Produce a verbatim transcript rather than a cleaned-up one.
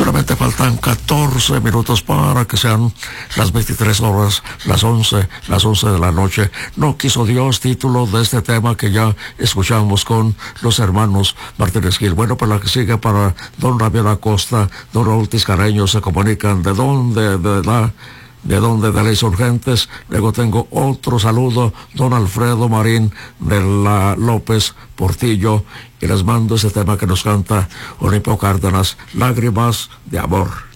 Solamente faltan catorce minutos para que sean las veintitrés horas, las once, las once de la noche. No quiso Dios, título de este tema que ya escuchamos con los hermanos Martínez Gil. Bueno, pues la que sigue para don Ramiro Acosta, don Raúl Tiscareño, se comunican de dónde, de la... de donde de las Urgentes. Luego tengo otro saludo, don Alfredo Marín de la López Portillo, y les mando ese tema que nos canta Olimpo Cárdenas, Lágrimas de Amor.